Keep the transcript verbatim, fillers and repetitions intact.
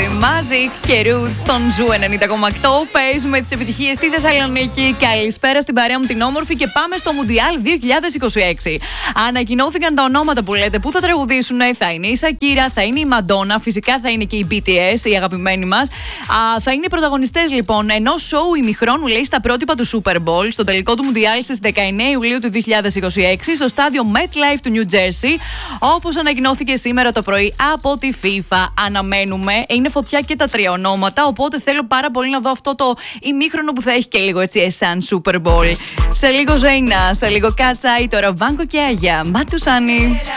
Magic και Roots στον Ζου ενενήντα κόμμα οκτώ. Παίζουμε τις επιτυχίες στη Θεσσαλονίκη. Καλησπέρα στην παρέα μου την όμορφη και πάμε στο Μουντιάλ δύο χιλιάδες είκοσι έξι. Ανακοινώθηκαν τα ονόματα που λέτε που θα τραγουδήσουν. Θα είναι η Σακύρα, θα είναι η Μαντόνα, φυσικά θα είναι και η μπι τι ες, η αγαπημένη μας. Α, θα είναι οι πρωταγωνιστές λοιπόν ενός σοου ημιχρόνου, λέει, στα πρότυπα του Super Bowl, στο τελικό του Μουντιάλ στις δεκαεννέα Ιουλίου του δύο χιλιάδες είκοσι έξι, στο στάδιο MetLife του New Jersey, όπως ανακοινώθηκε σήμερα το πρωί από τη FIFA. Αναμένουμε, είναι φωτιά και τα τρία ονόματα, οπότε θέλω πάρα πολύ να δω αυτό το ημίχρονο που θα έχει και λίγο έτσι εσάν Super Bowl. Σε λίγο Ζέινα, σε λίγο Κάτσαη, τώρα Βάνκο και Άγια. Ματουσάνι.